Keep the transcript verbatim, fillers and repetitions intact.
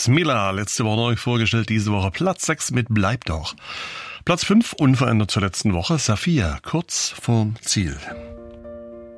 Smilla, letzte Woche neu vorgestellt, diese Woche Platz sechs mit Bleib doch. Platz fünf, unverändert zur letzten Woche, Safiya, kurz vorm Ziel.